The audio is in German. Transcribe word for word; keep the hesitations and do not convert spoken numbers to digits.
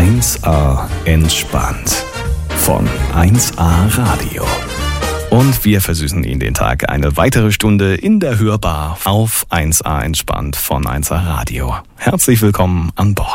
eins A entspannt von eins A Radio. Und wir versüßen Ihnen den Tag eine weitere Stunde in der Hörbar auf eins A entspannt von eins A Radio. Herzlich willkommen an Bord.